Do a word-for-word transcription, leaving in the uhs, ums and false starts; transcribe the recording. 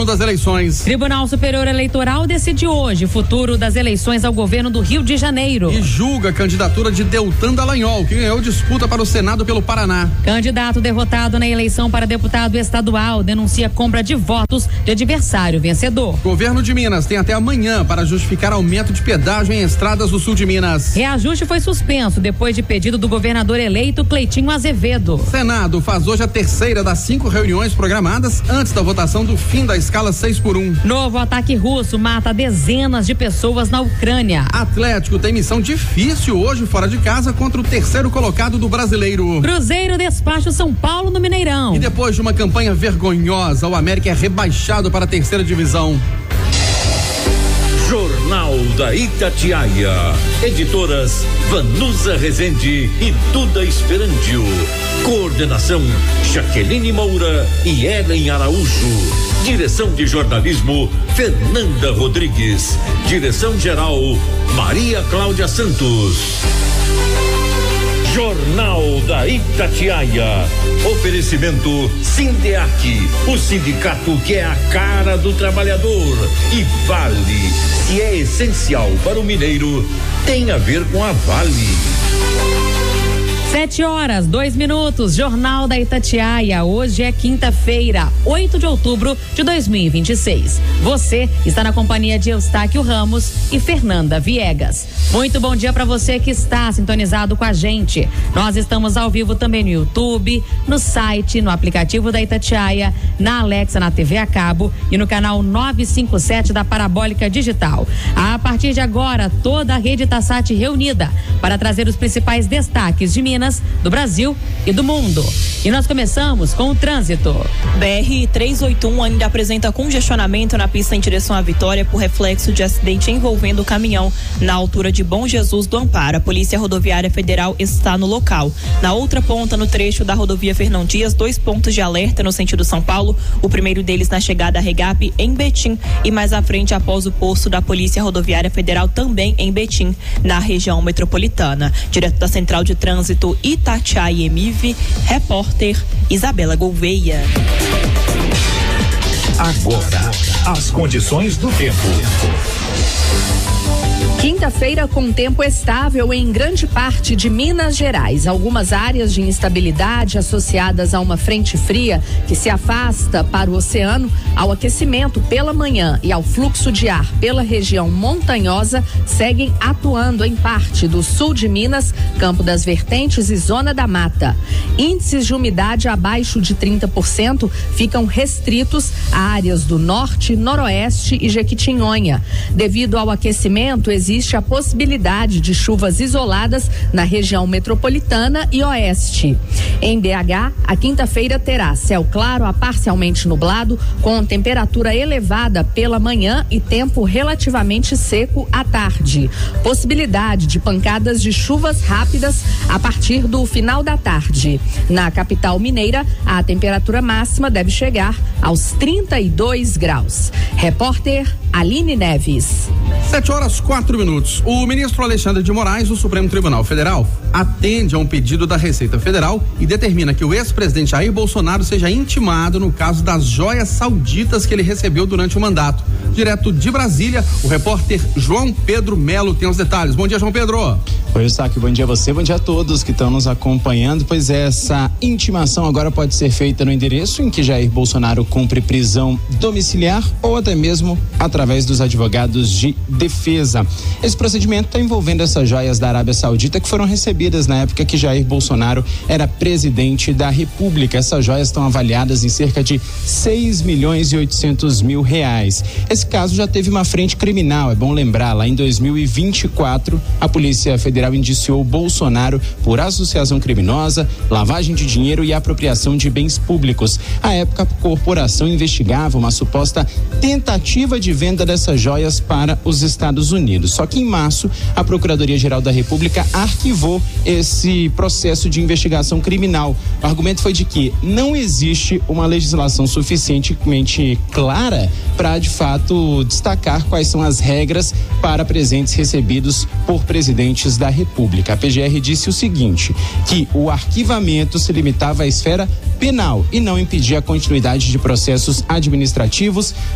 das eleições. Tribunal Superior Eleitoral decide hoje o futuro das eleições ao governo do Rio de Janeiro. E julga a candidatura de Deltan Dallagnol, que ganhou disputa para o Senado pelo Paraná. Candidato derrotado na eleição para deputado estadual denuncia compra de votos de adversário vencedor. Governo de Minas tem até amanhã para justificar aumento de pedágio em estradas do sul de Minas. Reajuste foi suspenso depois de pedido do governador eleito Cleitinho Azevedo. Senado faz hoje a terceira das cinco reuniões programadas antes da votação do fim da escala seis por um. Novo ataque russo mata dezenas de pessoas na Ucrânia. Atlético tem missão difícil hoje fora de casa contra o terceiro colocado do Brasileiro. Cruzeiro despacha o São Paulo no Mineirão. E depois de uma campanha vergonhosa, o América é rebaixado para a terceira divisão. Jornal da Itatiaia. Editoras Vanusa Rezende e Duda Esperandio. Coordenação Jaqueline Moura e Ellen Araújo. Direção de jornalismo Fernanda Rodrigues. Direção geral Maria Cláudia Santos. Jornal da Itatiaia. Oferecimento Sindeac, o sindicato que é a cara do trabalhador. E Vale, se é essencial para o mineiro, tem a ver com a Vale. Sete horas, dois minutos, Jornal da Itatiaia. Hoje é quinta-feira, oito de outubro de dois mil e vinte e seis. Você está na companhia de Eustáquio Ramos e Fernanda Viegas. Muito bom dia para você que está sintonizado com a gente. Nós estamos ao vivo também no YouTube, no site, no aplicativo da Itatiaia, na Alexa, na T V a cabo e no canal novecentos e cinquenta e sete da Parabólica Digital. A partir de agora, toda a rede Tassat reunida para trazer os principais destaques de Minas, do Brasil e do mundo. E nós começamos com o trânsito. B R trezentos e oitenta e um ainda apresenta congestionamento na pista em direção à Vitória por reflexo de acidente envolvendo o caminhão na altura de Bom Jesus do Amparo. A Polícia Rodoviária Federal está no local. Na outra ponta, no trecho da rodovia Fernão Dias, dois pontos de alerta no sentido São Paulo. O primeiro deles na chegada a Regap em Betim e mais à frente após o posto da Polícia Rodoviária Federal também em Betim, na região metropolitana. Direto da Central de Trânsito Itatiaia e Emive, repórter Isabela Gouveia. Agora, as condições do tempo. Quinta-feira com tempo estável em grande parte de Minas Gerais. Algumas áreas de instabilidade associadas a uma frente fria que se afasta para o oceano, ao aquecimento pela manhã e ao fluxo de ar pela região montanhosa seguem atuando em parte do sul de Minas, Campo das Vertentes e Zona da Mata. Índices de umidade abaixo de trinta por cento ficam restritos a áreas do norte, noroeste e Jequitinhonha. Devido ao aquecimento, existe a possibilidade de chuvas isoladas na região metropolitana e oeste. Em B H, a quinta-feira terá céu claro a parcialmente nublado, com temperatura elevada pela manhã e tempo relativamente seco à tarde. Possibilidade de pancadas de chuvas rápidas a partir do final da tarde. Na capital mineira, a temperatura máxima deve chegar aos trinta e dois graus. Repórter Aline Neves. Sete horas, quatro minutos. O ministro Alexandre de Moraes, do Supremo Tribunal Federal, atende a um pedido da Receita Federal e determina que o ex-presidente Jair Bolsonaro seja intimado no caso das joias sauditas que ele recebeu durante o mandato. Direto de Brasília, o repórter João Pedro Melo tem os detalhes. Bom dia, João Pedro. Oi, Eustáquio, bom dia a você, bom dia a todos que estão nos acompanhando. Pois é, essa intimação agora pode ser feita no endereço em que Jair Bolsonaro cumpre prisão domiciliar ou até mesmo através dos advogados de defesa. Esse procedimento está envolvendo essas joias da Arábia Saudita que foram recebidas na época que Jair Bolsonaro era presidente da República. Essas joias estão avaliadas em cerca de seis milhões e oitocentos mil reais. Esse caso já teve uma frente criminal, é bom lembrar, lá em dois mil e vinte e quatro, a Polícia Federal indiciou Bolsonaro por associação criminosa, lavagem de dinheiro e apropriação de bens públicos. À época, a corporação investigava uma suposta tentativa de venda dessas joias para os Estados Unidos. Só que em março, a Procuradoria-Geral da República arquivou esse processo de investigação criminal. O argumento foi de que não existe uma legislação suficientemente clara para, de fato, destacar quais são as regras para presentes recebidos por presidentes da República. A P G R disse o seguinte, que o arquivamento se limitava à esfera penal e não impedia a continuidade de processos administrativos,